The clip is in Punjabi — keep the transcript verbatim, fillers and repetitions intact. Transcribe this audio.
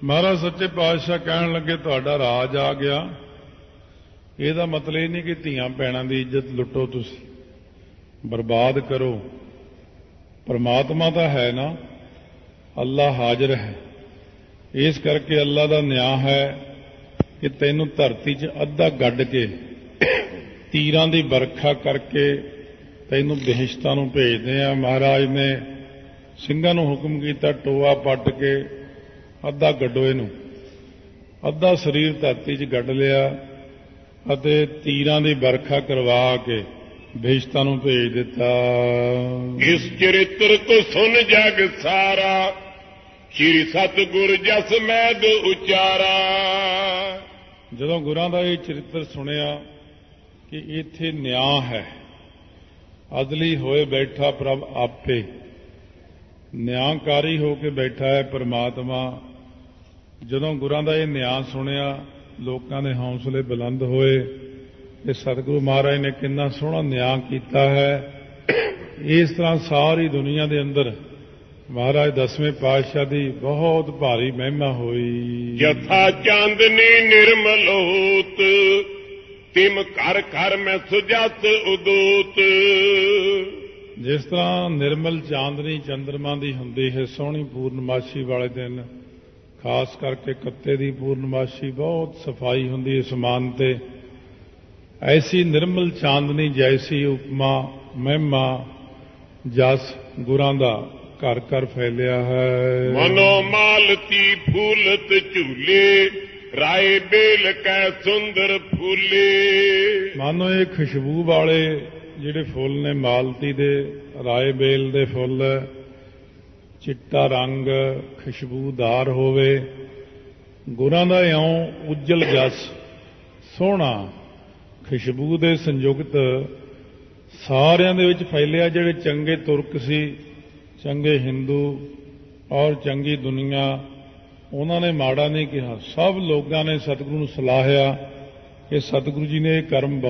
ਮਹਾਰਾਜ ਸੱਚੇ ਪਾਤਸ਼ਾਹ ਕਹਿਣ ਲੱਗੇ ਤੁਹਾਡਾ ਰਾਜ ਆ ਗਿਆ। ਇਹਦਾ ਮਤਲਬ ਇਹ ਨਹੀਂ ਕਿ ਧੀਆਂ ਭੈਣਾਂ ਦੀ ਇੱਜ਼ਤ ਲੁੱਟੋ, ਤੁਸੀਂ ਬਰਬਾਦ ਕਰੋ। ਪਰਮਾਤਮਾ ਤਾਂ ਹੈ ਨਾ, ਅੱਲਾ ਹਾਜ਼ਰ ਹੈ। ਇਸ ਕਰਕੇ ਅੱਲਾ ਦਾ ਨਿਆਂ ਹੈ ਕਿ ਤੈਨੂੰ ਧਰਤੀ 'ਚ ਅੱਧਾ ਗੱਡ ਕੇ ਤੀਰਾਂ ਦੀ ਵਰਖਾ ਕਰਕੇ ਤੈਨੂੰ ਬਿਹਿਸ਼ਤਾਂ ਨੂੰ ਭੇਜਦੇ ਆ। ਮਹਾਰਾਜ ਨੇ ਸਿੰਘਾਂ ਨੂੰ ਹੁਕਮ ਕੀਤਾ, ਟੋਆ ਪੱਟ ਕੇ ਅੱਧਾ ਗੱਡੋ ਇਹਨੂੰ। ਅੱਧਾ ਸਰੀਰ ਧਰਤੀ 'ਚ ਗੱਡ ਲਿਆ ਅਤੇ ਤੀਰਾਂ ਦੀ ਵਰਖਾ ਕਰਵਾ ਕੇ ਬਿਹਿਸ਼ਤਾਂ ਨੂੰ ਭੇਜ ਦਿੱਤਾ। ਇਸ ਚਰਿੱਤਰ ਕੋ ਸੁਨ ਜਗ ਸਾਰਾ, ਸ਼੍ਰੀ ਸਤਿਗੁਰ ਜਸ ਮੈਦ ਉਚਾਰਾ। ਜਦੋਂ ਗੁਰਾਂ ਦਾ ਇਹ ਚਰਿੱਤਰ ਸੁਣਿਆ ਕਿ ਇੱਥੇ ਨਿਆਂ ਹੈ, ਅਦਲੀ ਹੋਏ ਬੈਠਾ ਪ੍ਰਭ ਆਪੇ, ਨਿਆਂਕਾਰੀ ਹੋ ਕੇ ਬੈਠਾ ਹੈ ਪਰਮਾਤਮਾ। ਜਦੋਂ ਗੁਰਾਂ ਦਾ ਇਹ ਨਿਆਂ ਸੁਣਿਆ, ਲੋਕਾਂ ਦੇ ਹੌਸਲੇ ਬੁਲੰਦ ਹੋਏ ਕਿ ਸਤਿਗੁਰੂ ਮਹਾਰਾਜ ਨੇ ਕਿੰਨਾ ਸੋਹਣਾ ਨਿਆਂ ਕੀਤਾ ਹੈ। ਇਸ ਤਰ੍ਹਾਂ ਸਾਰੀ ਦੁਨੀਆ ਦੇ ਅੰਦਰ ਮਹਾਰਾਜ ਦਸਵੇਂ ਪਾਤਸ਼ਾਹ ਦੀ ਬਹੁਤ ਭਾਰੀ ਮਹਿਮਾ ਹੋਈ। ਜਥਾ ਚਾਂਦਨੀ ਨਿਰਮਲ ਹੋਤ, ਤਿਮ ਘਰ ਘਰ ਮੈਂ ਸੁਜਤ ਉਦੋਤ। ਜਿਸ ਤਰ੍ਹਾਂ ਨਿਰਮਲ ਚਾਂਦਨੀ ਚੰਦਰਮਾ ਦੀ ਹੁੰਦੀ ਹੈ ਸੋਹਣੀ ਪੂਰਨਮਾਸ਼ੀ ਵਾਲੇ ਦਿਨ, ਖਾਸ ਕਰਕੇ ਕੱਤੇ ਦੀ ਪੂਰਨਮਾਸ਼ੀ ਬਹੁਤ ਸਫਾਈ ਹੁੰਦੀ ਹੈ ਅਸਮਾਨ ਤੇ, ਐਸੀ ਨਿਰਮਲ ਚਾਂਦਨੀ ਜੈਸੀ ਉਪਮਾ ਮਹਿਮਾ ਜਸ ਗੁਰਾਂ ਦਾ ਘਰ ਘਰ ਫੈਲਿਆ ਹੈ। ਮਨੋ ਮਾਲਤੀ ਫੂਲਤ ਝੂਲੇ, ਰਾਏ ਬੇਲ ਕੈ ਸੁੰਦਰ ਫੂਲੇ। ਮਾਨੋ ਇਹ ਖੁਸ਼ਬੂ ਵਾਲੇ ਜਿਹੜੇ ਫੁੱਲ ਨੇ ਮਾਲਤੀ ਦੇ, ਰਾਏ ਬੇਲ ਦੇ ਫੁੱਲ, ਚਿੱਟਾ ਰੰਗ ਖੁਸ਼ਬੂਦਾਰ ਹੋਵੇ। ਗੁਰਾਂ ਦਾ ਇਉਂ ਉੱਜਲ ਜਸ ਸੋਹਣਾ ਖੁਸ਼ਬੂ ਦੇ ਸੰਯੁਕਤ ਸਾਰਿਆਂ ਦੇ ਵਿੱਚ ਫੈਲਿਆ। ਜਿਹੜੇ ਚੰਗੇ ਤੁਰਕ ਸੀ, ਚੰਗੇ ਹਿੰਦੂ ਔਰ ਚੰਗੀ ਦੁਨੀਆ, ਉਹਨਾਂ ਨੇ ਮਾੜਾ ਨਹੀਂ ਕਿਹਾ। ਸਭ ਲੋਕਾਂ ਨੇ ਸਤਿਗੁਰੂ ਨੂੰ ਸਲਾਹਿਆ ਕਿ ਸਤਿਗੁਰੂ ਜੀ ਨੇ ਇਹ ਕਰਮ